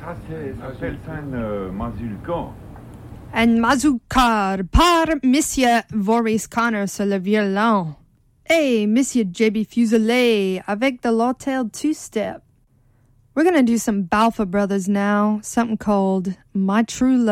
Ça s'appelle ça un mazurka. Un mazurka par Monsieur Maurice Connor sur le violon. Et Monsieur J.B. Fuselier avec the Lawtail two-step. We're going to do some Balfour Brothers now, something called My True Love.